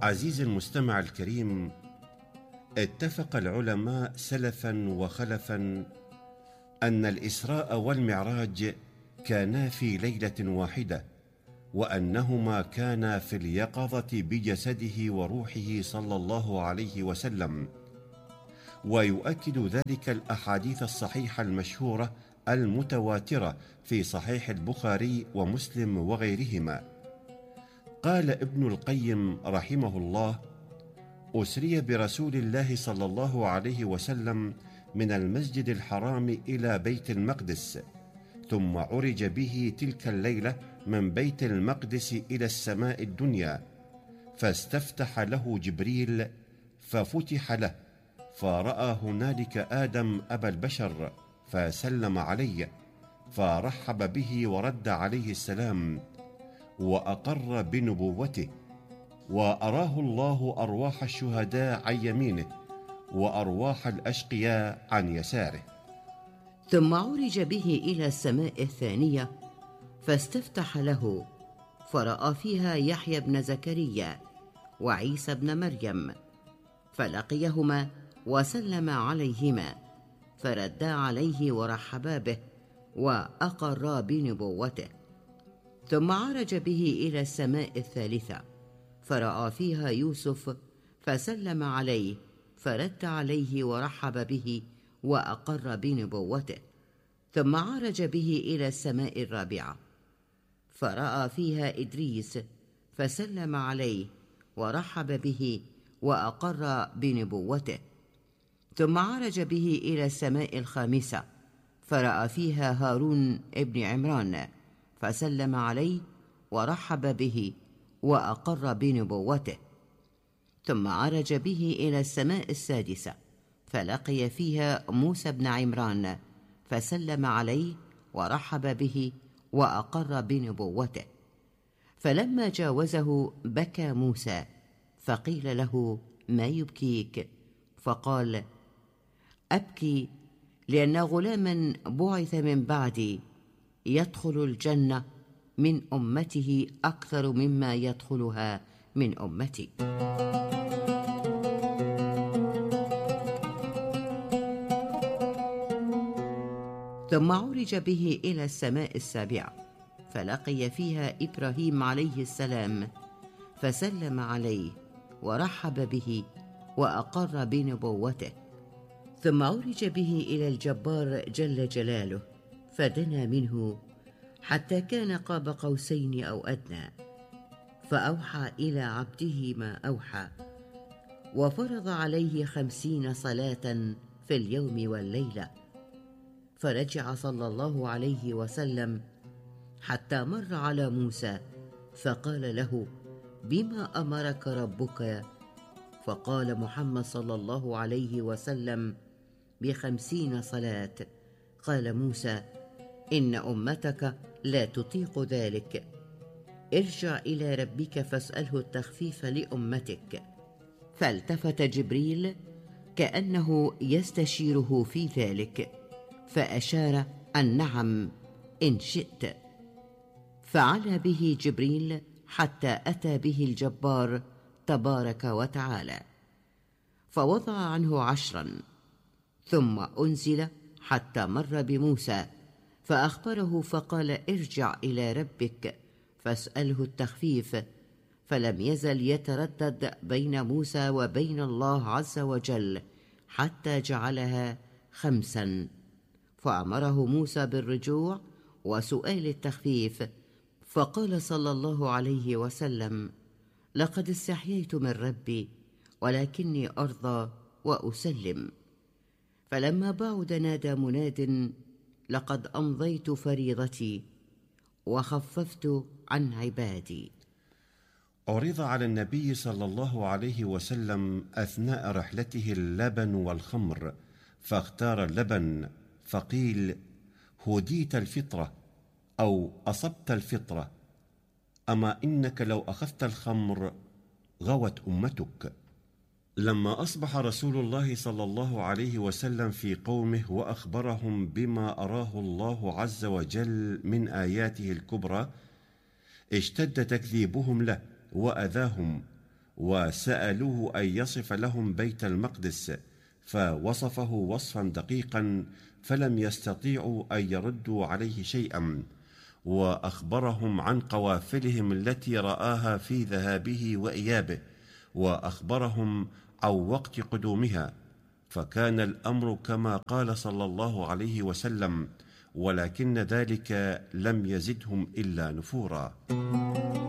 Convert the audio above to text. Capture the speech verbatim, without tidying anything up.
عزيزي المستمع الكريم، اتفق العلماء سلفا وخلفا أن الإسراء والمعراج كانا في ليلة واحدة، وأنهما كانا في اليقظة بجسده وروحه صلى الله عليه وسلم. ويؤكد ذلك الأحاديث الصحيحة المشهورة المتواترة في صحيح البخاري ومسلم وغيرهما. قال ابن القيم رحمه الله: أسري برسول الله صلى الله عليه وسلم من المسجد الحرام إلى بيت المقدس، ثم عرج به تلك الليلة من بيت المقدس إلى السماء الدنيا، فاستفتح له جبريل ففتح له، فرأى هنالك آدم أبا البشر فسلم عليه، فرحب به ورد عليه السلام وأقر بنبوته، وأراه الله أرواح الشهداء عن يمينه وأرواح الأشقياء عن يساره. ثم عرج به إلى السماء الثانية فاستفتح له، فرأى فيها يحيى بن زكريا وعيسى بن مريم، فلقيهما وسلم عليهما، فردا عليه ورحبا به وأقرا بنبوته. ثم عرج به إلى السماء الثالثة فرأى فيها يوسف، فسلم عليه، فرد عليه ورحب به وأقر بنبوته. ثم عرج به إلى السماء الرابعة فرأى فيها إدريس، فسلم عليه ورحب به وأقر بنبوته. ثم عرج به إلى السماء الخامسة فرأى فيها هارون ابن عمران، فسلم عليه ورحب به وأقر بنبوته. ثم عرج به إلى السماء السادسة فلقي فيها موسى بن عمران، فسلم عليه ورحب به وأقر بنبوته. فلما جاوزه بكى موسى، فقيل له: ما يبكيك؟ فقال: أبكي لأن غلاما بعث من بعدي يدخل الجنة من أمته أكثر مما يدخلها من أمتي. ثم عرج به إلى السماء السابعة فلقي فيها إبراهيم عليه السلام، فسلم عليه ورحب به وأقر بنبوته. ثم عرج به إلى الجبار جل جلاله، فدنا منه حتى كان قاب قوسين أو أدنى، فأوحى إلى عبده ما أوحى، وفرض عليه خمسين صلاة في اليوم والليلة. فرجع صلى الله عليه وسلم حتى مر على موسى، فقال له: بما أمرك ربك؟ فقال محمد صلى الله عليه وسلم: بخمسين صلاة. قال موسى: إن أمتك لا تطيق ذلك، ارجع إلى ربك فاسأله التخفيف لأمتك. فالتفت جبريل كأنه يستشيره في ذلك، فأشار أن نعم إن شئت. فعلى به جبريل حتى أتى به الجبار تبارك وتعالى، فوضع عنه عشرا، ثم أنزل حتى مر بموسى فأخبره، فقال: ارجع إلى ربك فاسأله التخفيف. فلم يزل يتردد بين موسى وبين الله عز وجل حتى جعلها خمسا، فأمره موسى بالرجوع وسؤال التخفيف. فقال صلى الله عليه وسلم: لقد استحييت من ربي، ولكني أرضى وأسلم. فلما بعد نادى مناد: لقد أمضيت فريضتي وخففت عن عبادي. عرض على النبي صلى الله عليه وسلم أثناء رحلته اللبن والخمر، فاختار اللبن، فقيل: هديت الفطرة أو أصبت الفطرة، أما إنك لو أخذت الخمر غوت أمتك. لما أصبح رسول الله صلى الله عليه وسلم في قومه وأخبرهم بما أراه الله عز وجل من آياته الكبرى، اشتد تكذيبهم له وأذاهم، وسألوه أن يصف لهم بيت المقدس، فوصفه وصفا دقيقا فلم يستطيعوا أن يردوا عليه شيئا، وأخبرهم عن قوافلهم التي رآها في ذهابه وإيابه، وأخبرهم عن وقت قدومها، فكان الأمر كما قال صلى الله عليه وسلم، ولكن ذلك لم يزدهم إلا نفورا.